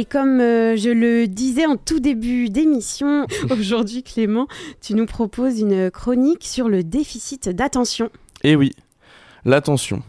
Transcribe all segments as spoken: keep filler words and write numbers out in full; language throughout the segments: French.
Et comme euh, je le disais en tout début d'émission, aujourd'hui Clément, tu nous proposes une chronique sur le déficit d'attention. Eh oui, l'attention.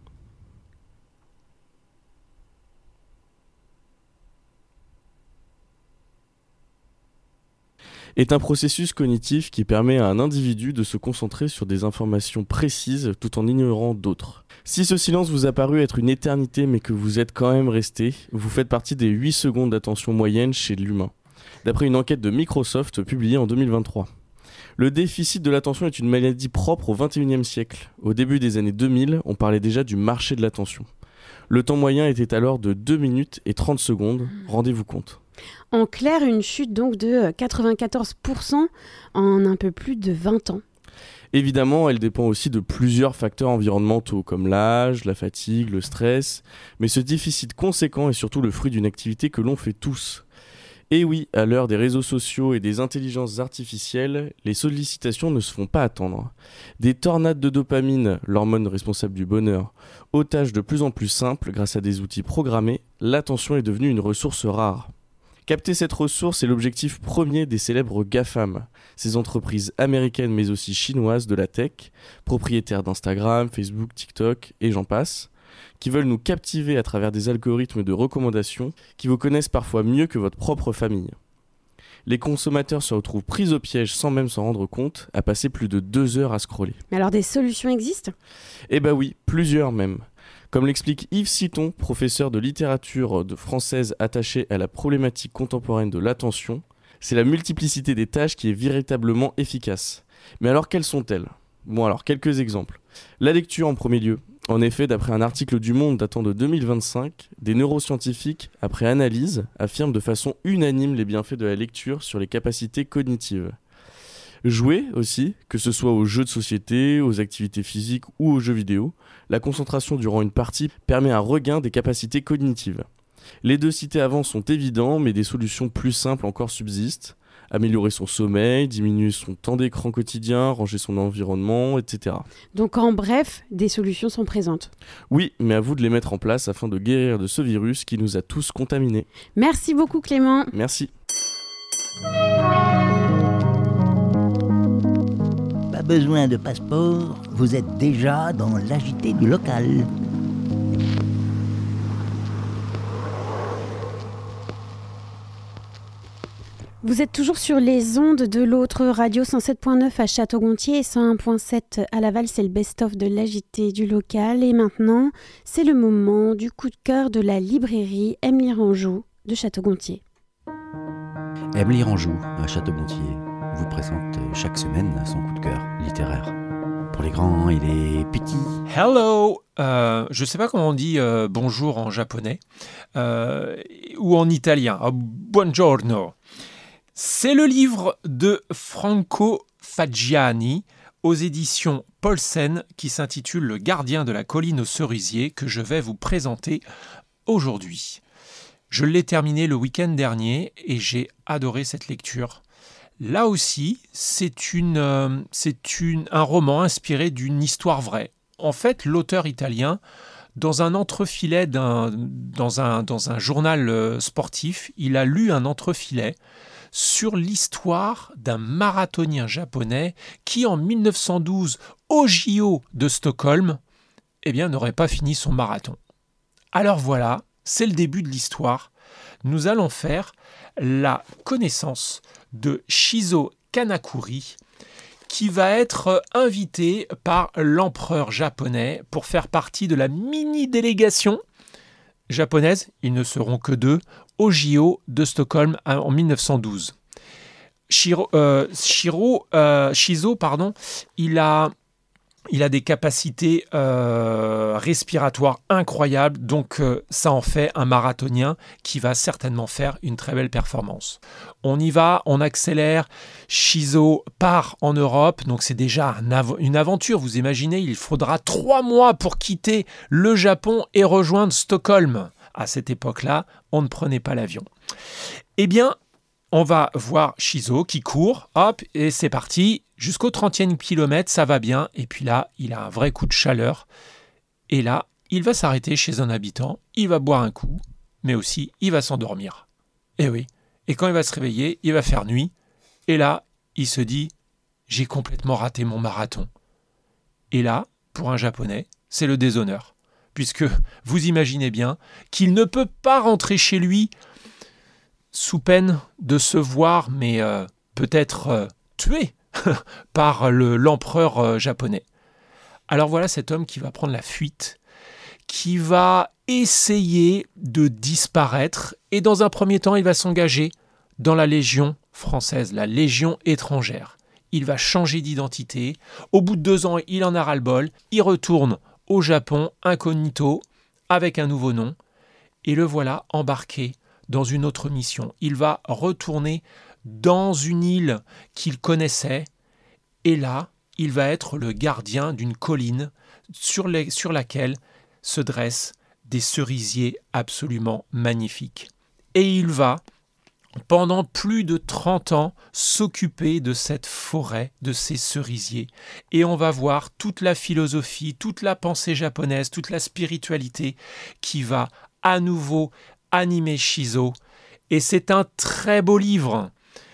Est un processus cognitif qui permet à un individu de se concentrer sur des informations précises tout en ignorant d'autres. Si ce silence vous a paru être une éternité mais que vous êtes quand même resté, vous faites partie des huit secondes d'attention moyenne chez l'humain, d'après une enquête de Microsoft publiée en deux mille vingt-trois. Le déficit de l'attention est une maladie propre au vingt et unième siècle. Au début des années deux mille, on parlait déjà du marché de l'attention. Le temps moyen était alors de deux minutes et trente secondes, rendez-vous compte. En clair, une chute donc de quatre-vingt-quatorze pour cent en un peu plus de vingt ans. Évidemment, elle dépend aussi de plusieurs facteurs environnementaux comme l'âge, la fatigue, le stress, mais ce déficit conséquent est surtout le fruit d'une activité que l'on fait tous. Et oui, à l'heure des réseaux sociaux et des intelligences artificielles, les sollicitations ne se font pas attendre. Des tornades de dopamine, l'hormone responsable du bonheur, aux tâches de plus en plus simples grâce à des outils programmés, l'attention est devenue une ressource rare. Capter cette ressource est l'objectif premier des célèbres GAFAM, ces entreprises américaines mais aussi chinoises de la tech, propriétaires d'Instagram, Facebook, TikTok et j'en passe, qui veulent nous captiver à travers des algorithmes de recommandation qui vous connaissent parfois mieux que votre propre famille. Les consommateurs se retrouvent pris au piège sans même s'en rendre compte, à passer plus de deux heures à scroller. Mais alors des solutions existent ? Eh bah oui, plusieurs même. Comme l'explique Yves Citon, professeur de littérature de française attaché à la problématique contemporaine de l'attention, c'est la multiplicité des tâches qui est véritablement efficace. Mais alors quelles sont-elles ? Bon alors, quelques exemples. La lecture en premier lieu. En effet, d'après un article du Monde datant de deux mille vingt-cinq, des neuroscientifiques, après analyse, affirment de façon unanime les bienfaits de la lecture sur les capacités cognitives. Jouer aussi, que ce soit aux jeux de société, aux activités physiques ou aux jeux vidéo, la concentration durant une partie permet un regain des capacités cognitives. Les deux cités avant sont évidents, mais des solutions plus simples encore subsistent. Améliorer son sommeil, diminuer son temps d'écran quotidien, ranger son environnement, et cetera. Donc en bref, des solutions sont présentes. Oui, mais à vous de les mettre en place afin de guérir de ce virus qui nous a tous contaminés. Merci beaucoup Clément. Merci. Pas besoin de passeport, vous êtes déjà dans l'A J T du local. Vous êtes toujours sur les ondes de l'autre radio cent sept virgule neuf à Château-Gontier et cent un virgule sept à Laval, c'est le best-of de l'A J T du local. Et maintenant, c'est le moment du coup de cœur de la librairie Emily Ranjou de Château-Gontier. Emily Ranjou à Château-Gontier vous présente chaque semaine son coup de cœur littéraire. Pour les grands et les petits. Hello, euh, je ne sais pas comment on dit euh, bonjour en japonais euh, ou en italien. Oh, buongiorno. C'est le livre de Franco Faggiani aux éditions Paulsen qui s'intitule Le gardien de la colline aux cerisiers que je vais vous présenter aujourd'hui. Je l'ai terminé le week-end dernier et j'ai adoré cette lecture. Là aussi, c'est, une, euh, c'est une, un roman inspiré d'une histoire vraie. En fait, l'auteur italien, dans un entrefilet, d'un, dans, un, dans un journal euh, sportif, il a lu un entrefilet sur l'histoire d'un marathonien japonais qui, en mille neuf cent douze, au J O de Stockholm, eh bien, n'aurait pas fini son marathon. Alors voilà, c'est le début de l'histoire. Nous allons faire la connaissance de Shizo Kanakuri, qui va être invité par l'empereur japonais pour faire partie de la mini-délégation japonaise, ils ne seront que deux, au J O de Stockholm en mille neuf cent douze. Shiro, euh, Shiro, euh, Shizo, pardon, il a, il a des capacités euh, respiratoires incroyables, donc euh, ça en fait un marathonien qui va certainement faire une très belle performance. On y va, on accélère, Shizo part en Europe, donc c'est déjà un av- une aventure, vous imaginez, il faudra trois mois pour quitter le Japon et rejoindre Stockholm. À cette époque-là, on ne prenait pas l'avion. Eh bien, on va voir Shizo qui court, hop, et c'est parti, jusqu'au trentième kilomètre, ça va bien, et puis là, il a un vrai coup de chaleur, et là, il va s'arrêter chez un habitant, il va boire un coup, mais aussi il va s'endormir. Et oui, et quand il va se réveiller, il va faire nuit, et là, il se dit « j'ai complètement raté mon marathon ». Et là, pour un Japonais, c'est le déshonneur, puisque vous imaginez bien qu'il ne peut pas rentrer chez lui sous peine de se voir, mais euh, peut-être euh, tué par le, l'empereur euh, japonais. Alors voilà cet homme qui va prendre la fuite, qui va essayer de disparaître, et dans un premier temps, il va s'engager dans la Légion française, la Légion étrangère. Il va changer d'identité. Au bout de deux ans, il en a ras-le-bol. Il retourne au Japon, incognito, avec un nouveau nom. Et le voilà embarqué dans une autre mission. Il va retourner dans une île qu'il connaissait. Et là, il va être le gardien d'une colline sur, les, sur laquelle se dressent des cerisiers absolument magnifiques. Et il va, pendant plus de trente ans, s'occuper de cette forêt, de ces cerisiers. Et on va voir toute la philosophie, toute la pensée japonaise, toute la spiritualité qui va à nouveau animer Shizo. Et c'est un très beau livre.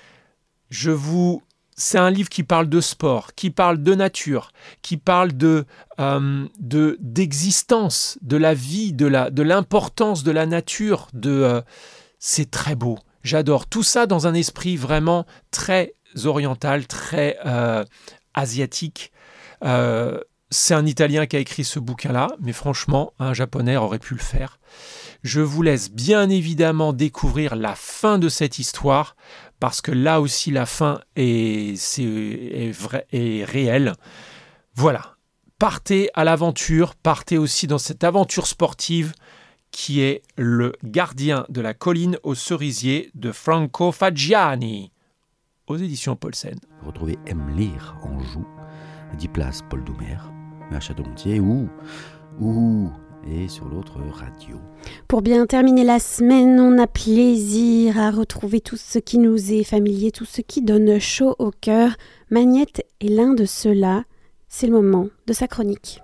Je vous... C'est un livre qui parle de sport, qui parle de nature, qui parle de, euh, de, d'existence, de la vie, de, la, de l'importance de la nature. De, euh, c'est très beau. J'adore tout ça dans un esprit vraiment très oriental, très euh, asiatique. Euh, c'est un Italien qui a écrit ce bouquin-là, mais franchement, un Japonais aurait pu le faire. Je vous laisse bien évidemment découvrir la fin de cette histoire, parce que là aussi la fin est, c'est, est, vrai, est réelle. Voilà, partez à l'aventure, partez aussi dans cette aventure sportive qui est Le gardien de la colline aux cerisiers de Franco Faggiani, aux éditions Paulsen. Retrouvez Aime lire en Joue, dix places Paul Doumer, à Château-Gontier ou, ou et sur l'autre radio. Pour bien terminer la semaine, on a plaisir à retrouver tout ce qui nous est familier, tout ce qui donne chaud au cœur. Magnette est l'un de ceux-là. C'est le moment de sa chronique.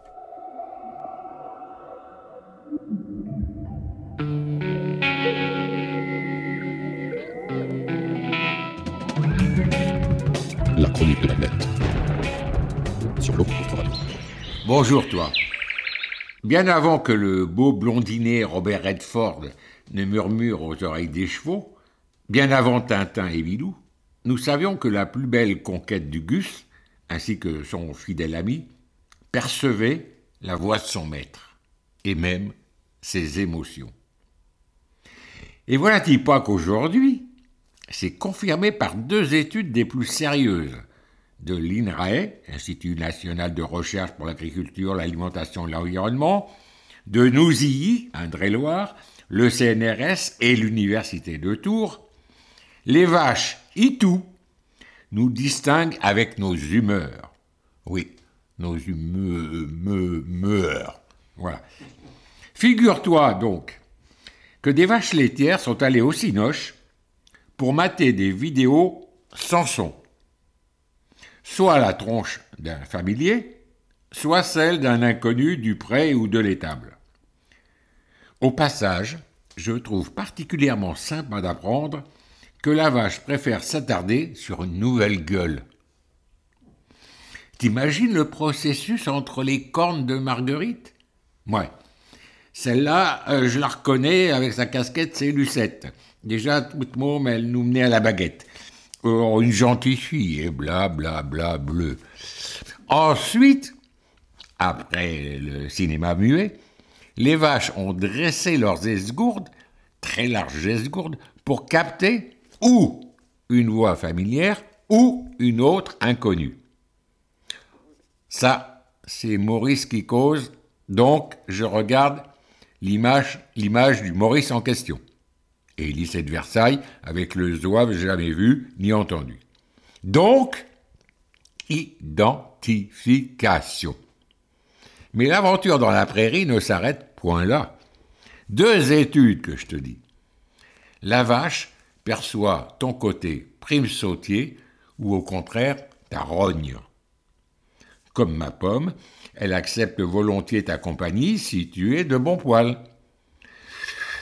La chronique de Magnette. Sur l'autre radio. Bonjour toi. Bien avant que le beau blondinet Robert Redford ne murmure aux oreilles des chevaux, bien avant Tintin et Milou, nous savions que la plus belle conquête du Gus, ainsi que son fidèle ami, percevait la voix de son maître, et même ses émotions. Et voilà-t-il pas qu'aujourd'hui, c'est confirmé par deux études des plus sérieuses, de l'INRAE, Institut national de recherche pour l'agriculture, l'alimentation et l'environnement, de Nouzilly, Indre-et-Loire, le C N R S et l'Université de Tours. Les vaches Itou nous distinguent avec nos humeurs. Oui, nos humeurs. Voilà. Figure-toi donc que des vaches laitières sont allées au cinoche pour mater des vidéos sans son. Soit la tronche d'un familier, soit celle d'un inconnu du pré ou de l'étable. Au passage, je trouve particulièrement simple d'apprendre que la vache préfère s'attarder sur une nouvelle gueule. T'imagines le processus entre les cornes de Marguerite ? Ouais. Celle-là, euh, je la reconnais avec sa casquette, c'est Lucette. Déjà, toute môme, elle nous menait à la baguette. Oh, une gentille fille, et bla bla bla bleu. Ensuite, après le cinéma muet, les vaches ont dressé leurs esgourdes, très larges esgourdes, pour capter ou une voix familière ou une autre inconnue. Ça, c'est Maurice qui cause, donc je regarde l'image, l'image du Maurice en question. Et lycée de Versailles, avec le zouave jamais vu ni entendu. Donc, identification. Mais l'aventure dans la prairie ne s'arrête point là. Deux études que je te dis. La vache perçoit ton côté prime sautier ou au contraire ta rogne. Comme ma pomme, elle accepte volontiers ta compagnie si tu es de bon poil.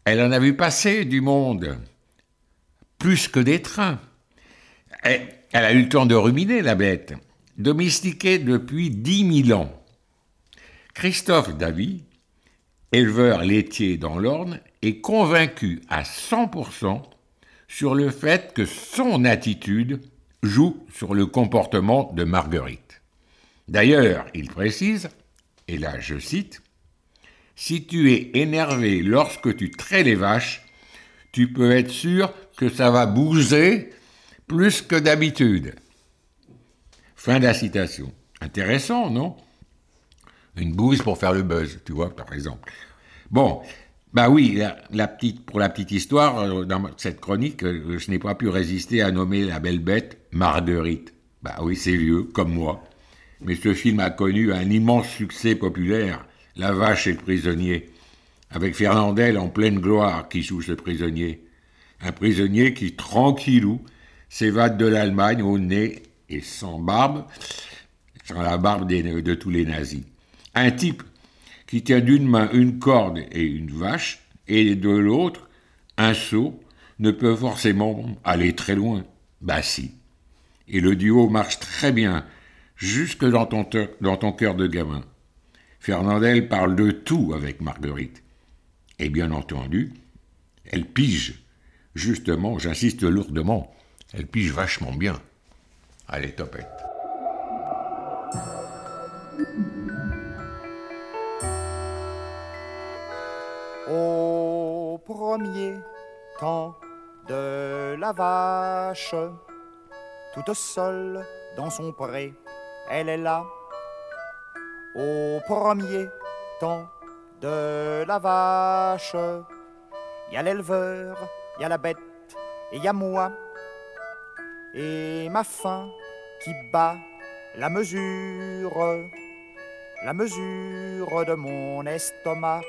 Elle en a vu passer du monde, plus que des trains. Elle, elle a eu le temps de ruminer, la bête, domestiquée depuis dix mille ans. Christophe Davy, éleveur laitier dans l'Orne, est convaincu à cent pour cent sur le fait que son attitude joue sur le comportement de Marguerite. D'ailleurs, il précise, et là je cite, « Si tu es énervé lorsque tu traites les vaches, tu peux être sûr que ça va bouger plus que d'habitude. » Fin de la citation. Intéressant, non? Une bouse pour faire le buzz, tu vois, par exemple. Bon, bah oui, la, la petite, pour la petite histoire, dans cette chronique, je n'ai pas pu résister à nommer la belle bête Marguerite. Bah oui, c'est vieux, comme moi. Mais ce film a connu un immense succès populaire, La vache et le prisonnier, avec Fernandel en pleine gloire qui joue ce prisonnier. Un prisonnier qui, tranquillou, s'évade de l'Allemagne au nez et sans barbe, sans la barbe des, de tous les nazis. Un type qui tient d'une main une corde et une vache, et de l'autre, un seau, ne peut forcément aller très loin. Bah si. Et le duo marche très bien, jusque dans ton, te- dans ton cœur de gamin. Fernandel parle de tout avec Marguerite. Et bien entendu, elle pige. Justement, j'insiste lourdement, elle pige vachement bien. Allez, topette. Au premier temps de la vache, toute seule dans son pré, elle est là. Au premier temps de la vache, il y a l'éleveur, il y a la bête, et il y a moi. Et ma faim qui bat la mesure, la mesure de mon estomac.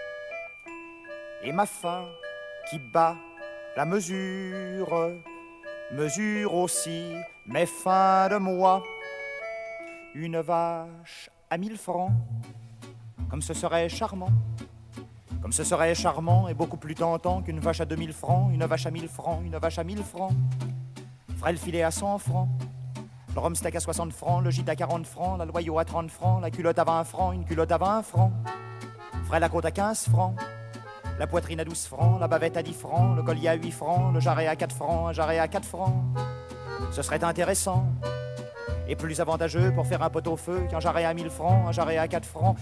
Et ma faim qui bat la mesure, mesure aussi mes fins de mois. Une vache à mille francs, comme ce serait charmant. Comme ce serait charmant et beaucoup plus tentant qu'une vache à deux mille francs, une vache à mille francs, une vache à mille francs. Ferait le filet à cent francs, le rhum steak à soixante francs, le gîte à quarante francs, la loyau à trente francs, la culotte à vingt francs, une culotte à vingt francs. Ferait la côte à quinze francs, la poitrine à douze francs, la bavette à dix francs, le collier à huit francs, le jarret à quatre francs, un jarret à quatre francs. Ce serait intéressant et plus avantageux pour faire un pot au feu qu'un jarret à mille francs, un jarret à quatre francs.